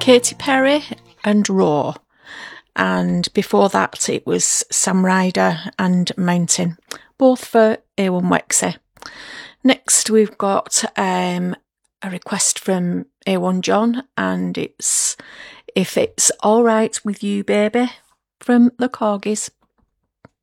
Katy Perry and Raw. And before that, it was Sam Ryder and Mountain, both for A1 Wexy. Next, we've got a request from A1 John, and it's If It's All Right With You Baby from the Corgis.